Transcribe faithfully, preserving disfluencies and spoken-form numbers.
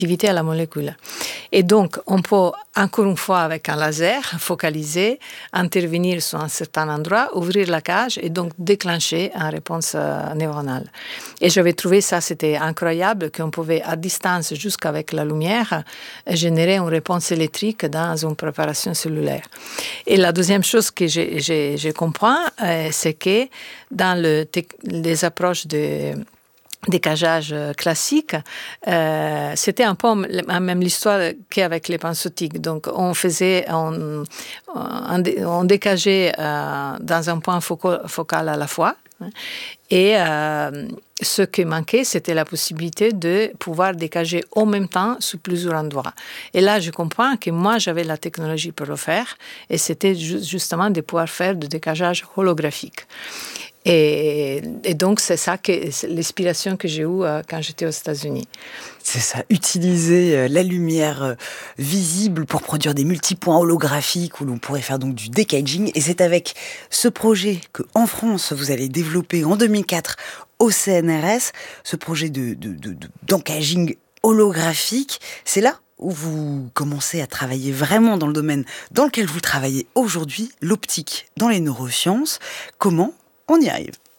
activité à la molécule. Et donc, on peut, encore une fois, avec un laser focalisé, intervenir sur un certain endroit, ouvrir la cage et donc déclencher une réponse euh, neuronale. Et j'avais trouvé ça, c'était incroyable, qu'on pouvait, à distance, jusqu'avec la lumière, générer une réponse électrique dans une préparation cellulaire. Et la deuxième chose que je, je, je comprends, euh, c'est que dans le, les approches de décageage classique, euh, c'était un peu la même histoire qu'avec les pensotiques. Donc, on faisait, on, on, on décageait euh, dans un point focal, focal à la fois. Et euh, ce qui manquait, c'était la possibilité de pouvoir décager en même temps sur plusieurs endroits. Et là, je comprends que moi, j'avais la technologie pour le faire, et c'était ju- justement de pouvoir faire du décageage holographique. Et, et donc, c'est ça, que, c'est l'inspiration que j'ai eue euh, quand j'étais aux États-Unis. C'est ça, utiliser euh, la lumière euh, visible pour produire des multipoints holographiques où l'on pourrait faire donc du décaging. Et c'est avec ce projet que, en France, vous allez développer en deux mille quatre au C N R S, ce projet de, de, de, de d'encaging holographique. C'est là où vous commencez à travailler vraiment dans le domaine dans lequel vous travaillez aujourd'hui, l'optique dans les neurosciences. Comment on y arrive?